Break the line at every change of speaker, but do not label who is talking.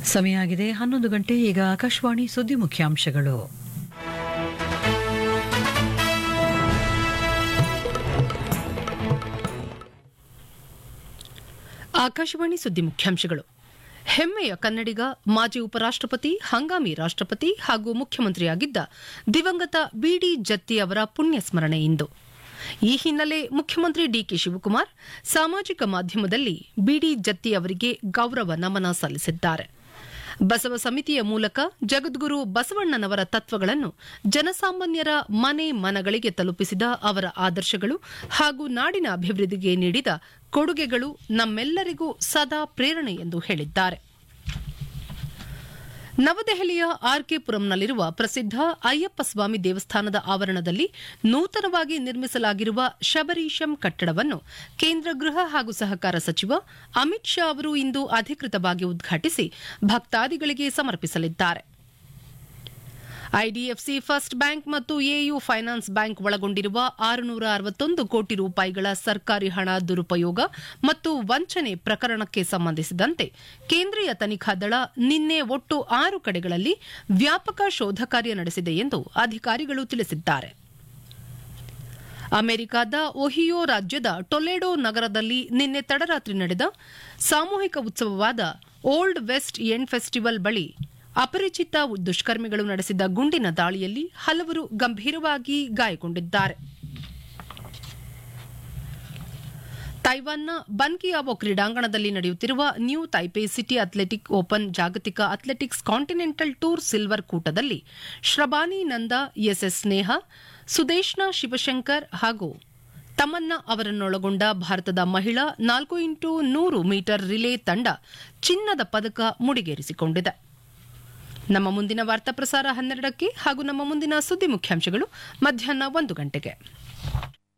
ಸಮಯ ಆಗಿದೆ 11 ಗಂಟೆ. ಈಗ ಆಕಾಶವಾಣಿ ಸುದ್ದಿ ಮುಖ್ಯಾಂಶಗಳು.
ಆಕಾಶವಾಣಿ ಸುದ್ದಿ ಮುಖ್ಯಾಂಶಗಳು. ಹೆಮ್ಮೆಯ ಕನ್ನಡಿಗ, ಮಾಜಿ ಉಪರಾಷ್ಟಪತಿ, ಹಂಗಾಮಿ ರಾಷ್ಟಪತಿ ಹಾಗೂ ಮುಖ್ಯಮಂತ್ರಿಯಾಗಿದ್ದ ದಿವಂಗತ ಬಿಡಿ ಜತ್ತಿ ಅವರ ಪುಣ್ಯ ಸ್ಮರಣೆ ಇಂದು. ಈ ಹಿನ್ನೆಲೆ ಮುಖ್ಯಮಂತ್ರಿ ಡಿಕೆ ಶಿವಕುಮಾರ್ ಸಾಮಾಜಿಕ ಮಾಧ್ಯಮದಲ್ಲಿ ಬಿಡಿ ಜತ್ತಿ ಅವರಿಗೆ ಗೌರವ ನಮನ ಸಲ್ಲಿಸಿದ್ದಾರೆ. ಬಸವ ಸಮಿತಿಯ ಮೂಲಕ ಜಗದ್ಗುರು ಬಸವಣ್ಣನವರ ತತ್ವಗಳನ್ನು ಜನಸಾಮಾನ್ಯರ ಮನೆ ಮನಗಳಿಗೆ ತಲುಪಿಸಿದ ಅವರ ಆದರ್ಶಗಳು ಹಾಗೂ ನಾಡಿನ ಅಭಿವೃದ್ಧಿಗೆ ನೀಡಿದ ಕೊಡುಗೆಗಳು ನಮ್ಮೆಲ್ಲರಿಗೂ ಸದಾ ಪ್ರೇರಣೆ ಎಂದು ಹೇಳಿದ್ದಾರೆ. ನವದೆಹಲಿಯ ಆರ್ಕೆ ಪುರಂನಲ್ಲಿರುವ ಪ್ರಸಿದ್ಧ ಅಯ್ಯಪ್ಪ ಸ್ವಾಮಿ ದೇವಸ್ಥಾನದ ಆವರಣದಲ್ಲಿ ನೂತನವಾಗಿ ನಿರ್ಮಿಸಲಾಗಿರುವ ಶಬರೀಶಂ ಕಟ್ಟಡವನ್ನು ಕೇಂದ್ರ ಗೃಹ ಹಾಗೂ ಸಹಕಾರ ಸಚಿವ ಅಮಿತ್ ಶಾ ಅವರು ಇಂದು ಅಧಿಕೃತವಾಗಿ ಉದ್ಘಾಟಿಸಿ ಭಕ್ತಾದಿಗಳಿಗೆ ಸಮರ್ಪಿಸಲಿದ್ದಾರೆ. ಐಡಿಎಫ್ಸಿ ಫಸ್ಟ್ ಬ್ಯಾಂಕ್ ಮತ್ತು ಎಯು ಫೈನಾನ್ಸ್ ಬ್ಯಾಂಕ್ ಒಳಗೊಂಡಿರುವ 661 ಕೋಟಿ ರೂಪಾಯಿಗಳ ಸರ್ಕಾರಿ ಹಣ ದುರುಪಯೋಗ ಮತ್ತು ವಂಚನೆ ಪ್ರಕರಣಕ್ಕೆ ಸಂಬಂಧಿಸಿದಂತೆ ಕೇಂದ್ರೀಯ ತನಿಖಾ ದಳ ನಿನ್ನೆ ಒಟ್ಟು 6 ಕಡೆಗಳಲ್ಲಿ ವ್ಯಾಪಕ ಶೋಧ ಕಾರ್ಯ ನಡೆಸಿದೆ ಎಂದು ಅಧಿಕಾರಿಗಳು ತಿಳಿಸಿದ್ದಾರೆ. ಅಮೆರಿಕದ ಒಹಿಯೋ ರಾಜ್ಯದ ಟೊಲೆಡೋ ನಗರದಲ್ಲಿ ನಿನ್ನೆ ತಡರಾತ್ರಿ ನಡೆದ ಸಾಮೂಹಿಕ ಉತ್ಸವವಾದ ಓಲ್ಡ್ ವೆಸ್ಟ್ ಎಂಡ್ ಫೆಸ್ಟಿವಲ್ ಬಳಿ ಅಪರಿಚಿತ ದುಷ್ಕರ್ಮಿಗಳು ನಡೆಸಿದ ಗುಂಡಿನ ದಾಳಿಯಲ್ಲಿ ಹಲವರು ಗಂಭೀರವಾಗಿ ಗಾಯಗೊಂಡಿದ್ದಾರೆ. ತೈವಾನ್ನ ಬನ್ಕಿಯಾವೋ ಕ್ರೀಡಾಂಗಣದಲ್ಲಿ ನಡೆಯುತ್ತಿರುವ new Taipei city athletic open ಜಾಗತಿಕ ಅಥ್ಲೆಟಿಕ್ಸ್ ಕಾಂಟಿನೆಂಟಲ್ ಟೂರ್ ಸಿಲ್ವರ್ ಕೂಟದಲ್ಲಿ ಶ್ರಬಾನಿ ನಂದಾ, ಎಸ್ಎಸ್ ಸ್ನೇಹ, ಸುದೇಶ್ನಾ ಶಿವಶಂಕರ್ ಹಾಗೂ ತಮನ್ನಾ ಅವರನ್ನೊಳಗೊಂಡ ಭಾರತದ ಮಹಿಳಾ 4x100 ಮೀಟರ್ ರಿಲೇ ತಂಡ ಚಿನ್ನದ ಪದಕ ಮುಡಿಗೇರಿಸಿಕೊಂಡಿದೆ. ನಮ್ಮ ಮುಂದಿನ ವಾರ್ತಾ ಪ್ರಸಾರ 12ಕ್ಕೆ ಹಾಗೂ ನಮ್ಮ ಮುಂದಿನ ಸುದ್ದಿ ಮುಖ್ಯಾಂಶಗಳು ಮಧ್ಯಾಹ್ನ 1 ಗಂಟೆಗೆ.